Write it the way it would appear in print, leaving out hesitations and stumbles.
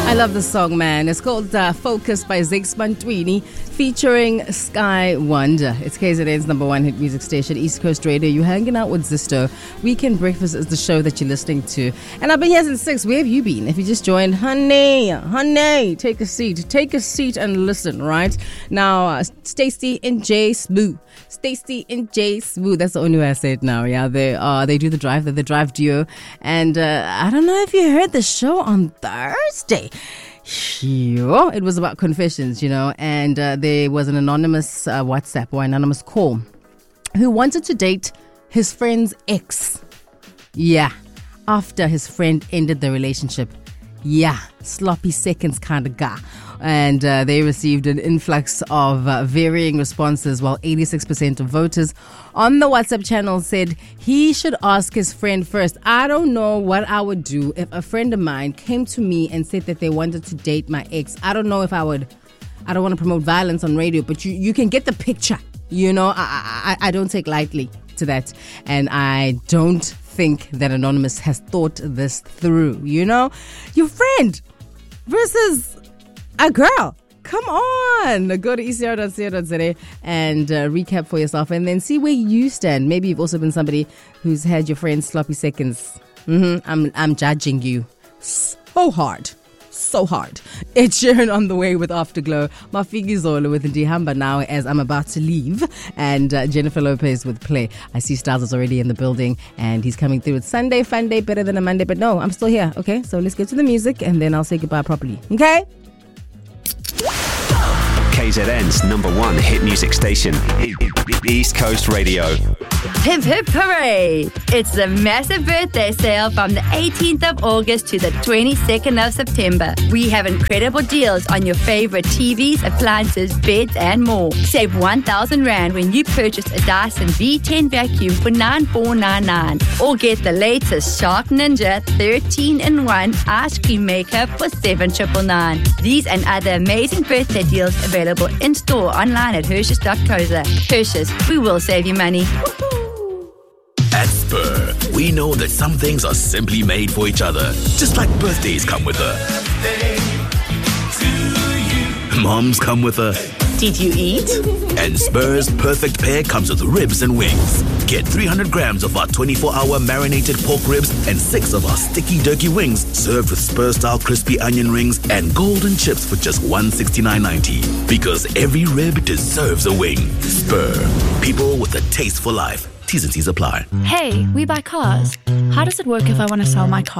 I love this song, man. It's called Focus by Zakes Bantwini, featuring Sky Wonder. It's KZN's number one hit music station, East Coast Radio. You're hanging out with Zisto. Weekend Breakfast is the show that you're listening to. And I've been here since 6. Where have you been? If you just joined, honey, take a seat and listen, right? Now, Stacey and Jay Smooth. Stacey and Jay Smooth. That's the only way I say it now. Yeah, they do the drive. They're the drive duo. And I don't know if you heard the show on Thursday. It was about confessions, and there was an anonymous WhatsApp or anonymous call who wanted to date his friend's ex. Yeah, after his friend ended the relationship. Yeah, sloppy seconds kind of guy. And they received an influx of varying responses, while 86% of voters on the WhatsApp channel said he should ask his friend first. I don't know what I would do if a friend of mine came to me and said that they wanted to date my ex. I don't know if I would. I don't want to promote violence on radio, but you can get the picture. I don't take lightly to that. And I don't think that Anonymous has thought this through. Your friend versus a girl. Come on. Go to ecr.co.za and recap for yourself and then see where you stand. Maybe you've also been somebody who's had your friend's sloppy seconds. I'm judging you so hard. Ed Sheeran on the way with Afterglow. Mafiki Zolo with Ndihamba now as I'm about to leave. And Jennifer Lopez with Play. I see Styles is already in the building and he's coming through. It's Sunday, fun day, better than a Monday. But no, I'm still here. Okay, so let's get to the music and then I'll say goodbye properly. Okay? KZN's number one hit music station, East Coast Radio. Hip hip hooray! It's the massive birthday sale from the 18th of August to the 22nd of September. We have incredible deals on your favorite TVs, appliances, beds and more. Save 1,000 Rand when you purchase a Dyson V10 vacuum for 9,499 or get the latest Shark Ninja 13-in-1 ice cream maker for 7,999. These and other amazing birthday deals available in store online at Hershey's.co.za. Hershey's, we will save you money. At Spur, we know that some things are simply made for each other. Just like birthdays come with a moms come with a Did you eat? And Spur's perfect pair comes with ribs and wings. Get 300 grams of our 24-hour marinated pork ribs and 6 of our sticky turkey wings served with Spur-style crispy onion rings and golden chips for just $169.90. Because every rib deserves a wing. Spur. People with a taste for life. T's and C's apply. Hey, we buy cars. How does it work if I want to sell my car?